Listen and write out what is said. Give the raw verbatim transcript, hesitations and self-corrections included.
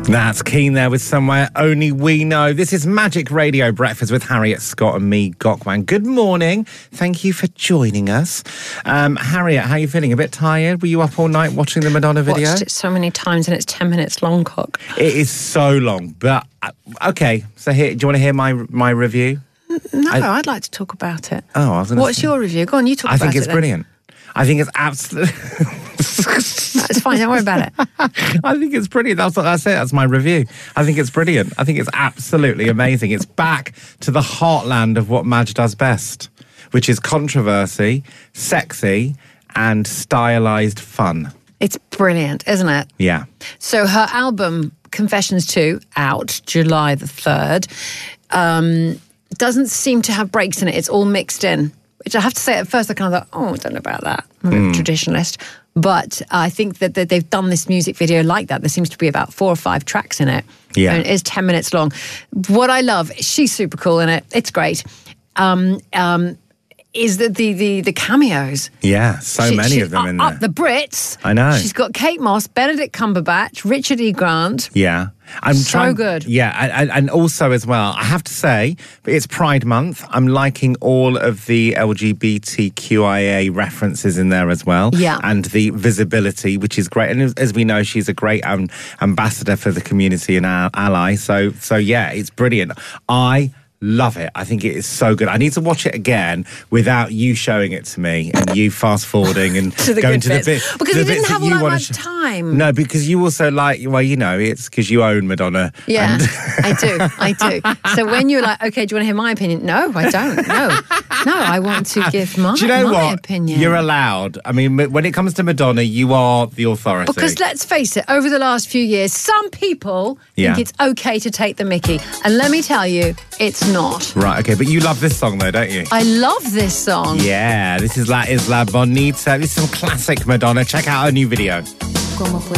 That's Keen there with Somewhere Only We Know. This is Magic Radio Breakfast with Harriet Scott and me, Gokwan. Good morning. Thank you for joining us. Um, Harriet, how are you feeling? A bit tired? Were you up all night watching the Madonna video? Watched it so many times and it's ten minutes long, Cock. It is so long, but uh, okay. So here, do you want to hear my my review? No, I, I'd like to talk about it. Oh, I was going to What's say, your review? Go on, you talk I about it. think it's then. brilliant. I think it's absolutely... It's fine, don't worry about it. I think it's brilliant. That's, that's it. That's my review. I think it's brilliant. I think it's absolutely amazing. It's back to the heartland of what Madge does best, which is controversy, sexy, and stylised fun. It's brilliant, isn't it? Yeah. So her album, Confessions two, out July the third, um, doesn't seem to have breaks in it. It's all mixed in. Which I have to say, at first I kind of thought, oh, I don't know about that. I'm a Mm. traditionalist. But I think that, that they've done this music video like that. There seems to be about four or five tracks in it. Yeah. And it is ten minutes long. What I love, she's super cool in it. It's great. Um, um, is that the, the, the cameos. Yeah, so She- many she- of them up, in there. Up the Brits. I know. She's got Kate Moss, Benedict Cumberbatch, Richard E. Grant. Yeah. I'm So trying, good. Yeah, and, and also as well, I have to say, it's Pride Month. I'm liking all of the L G B T Q I A references in there as well. Yeah. And the visibility, which is great. And as, as we know, she's a great um, ambassador for the community and our ally. So, so yeah, it's brilliant. I love it. I think it is so good. I need to watch it again without you showing it to me and you fast forwarding and To the going good to the bits. bit Because the we didn't bits have that all you that wanna much sh- time. No, because you also like, well, you know, it's because you own Madonna. Yeah, and- I do. I do. So when you're like, okay, do you want to hear my opinion? No, I don't. No, no, I want to give my, Do you know my what? opinion. You're allowed. I mean, when it comes to Madonna, you are the authority. Because let's face it, over the last few years, some people Yeah. think it's okay to take the mickey. And let me tell you, it's not. Right, okay, but you love this song though, don't you? I love this song. Yeah, this is La Isla Bonita. This is some classic Madonna. Check out her new video. Como